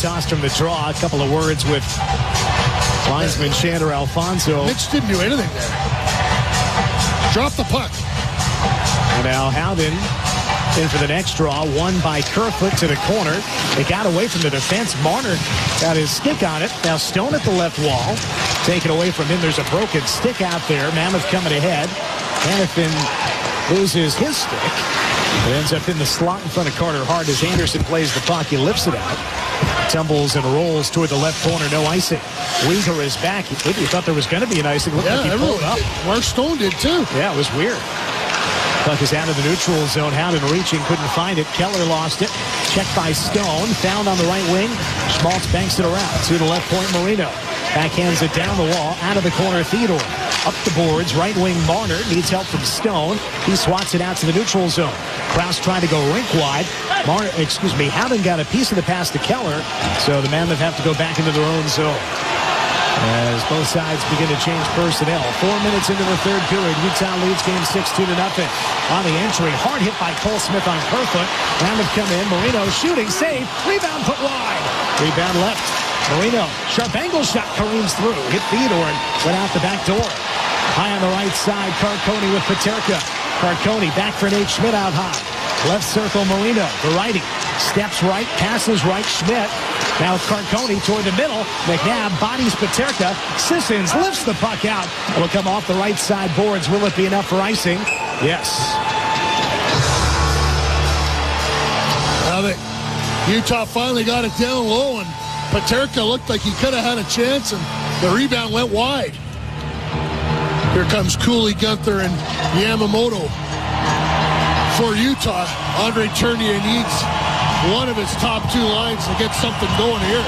toss from the draw. A couple of words with linesman Shandor Alfonso. Mitch didn't do anything there. Drop the puck. And now Howden in for the next draw. Won by Kerfoot to the corner. It got away from the defense. Marner got his stick on it. Now Stone at the left wall. Taken away from him. There's a broken stick out there. Mammoth coming ahead. Hannafin loses his stick. It ends up in the slot in front of Carter Hart as Anderson plays the puck. He lifts it out. Tumbles and rolls toward the left corner. No icing. Weegar is back. Maybe he thought there was going to be an icing. Looked like he pulled up. Mark Stone did too. Yeah, it was weird. Puck is out of the neutral zone. Howden reaching, couldn't find it. Keller lost it. Checked by Stone. Found on the right wing. Schmaltz banks it around to the left point. Marino backhands it down the wall. Out of the corner. Theodore. Up the boards. Right wing Marner needs help from Stone. He swats it out to the neutral zone. Krause trying to go rink wide. Howden got a piece of the pass to Keller. So the Mammoth have to go back into their own zone. As both sides begin to change personnel. 4 minutes into the third period. Utah leads game 6-2 to nothing. On the entry, hard hit by Cole Smith on Kerfoot. Mammoth come in. Marino shooting, save. Rebound put wide. Rebound left. Marino, sharp angle shot, careens through. Hit Theodore and went out the back door. High on the right side, Carcone with Paterka. Carcone back for Nate Schmidt out high. Left circle, Marino, the righty. Steps right, passes right, Schmidt. Now Carcone toward the middle. McNabb bodies Paterka. Sissons lifts the puck out. It'll come off the right side boards. Will it be enough for icing? Yes. Now that Utah finally got it down low, and Paterka looked like he could have had a chance, and the rebound went wide. Here comes Cooley, Gunther, and Yamamoto. For Utah, Andre Tournier needs one of his top two lines to get something going here.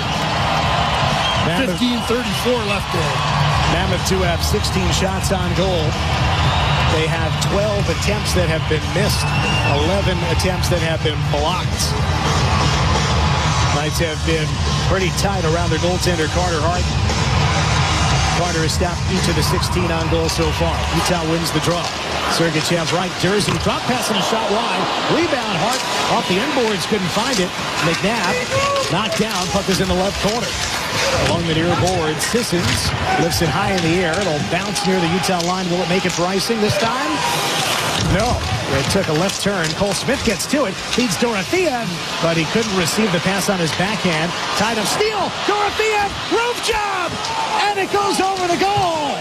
15:34 left there. Mammoth to have 16 shots on goal. They have 12 attempts that have been missed, 11 attempts that have been blocked. Knights have been pretty tight around their goaltender, Carter Hart. Carter has stopped each of the 16 on goal so far. Utah wins the draw. Sergachev right, Jersey, drop pass and a shot wide. Rebound, Hart off the inboards, couldn't find it. McNabb knocked down, puck is in the left corner. Along the near board, Sissons lifts it high in the air. It'll bounce near the Utah line. Will it make it for icing this time? No. It took a left turn. Cole Smith gets to it. Feeds Dorothea, but he couldn't receive the pass on his backhand. Tied up steal. Dorothea, roof job! And it goes over the goal.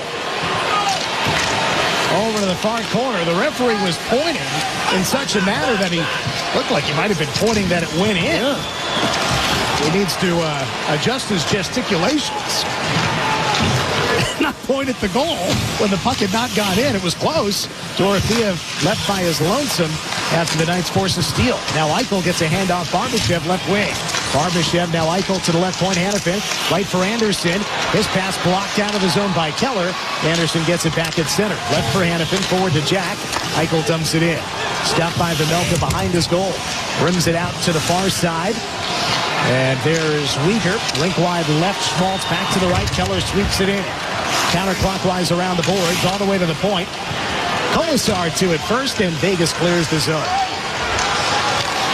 Over to the far corner. The referee was pointing in such a manner that he looked like he might have been pointing that it went in. Yeah. He needs to adjust his gesticulations. Not point at the goal when the puck had not gone in. It was close. Dorothea left by his lonesome after the Knights force a steal. Now Eichel gets a handoff. Barbashev left wing. Barbashev, now Eichel to the left point. Hannafin, right for Anderson. His pass blocked out of the zone by Keller. Anderson gets it back at center. Left for Hannafin, forward to Jack. Eichel dumps it in. Stopped by Vejmelka behind his goal. Rims it out to the far side. And there's Weegar. Rink wide left. Schmaltz back to the right. Keller sweeps it in. Counterclockwise around the boards, all the way to the point. Commissar to it first, and Vegas clears the zone.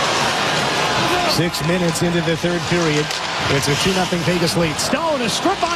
6 minutes into the third period. It's a 2-0 Vegas lead. Stone, a strip on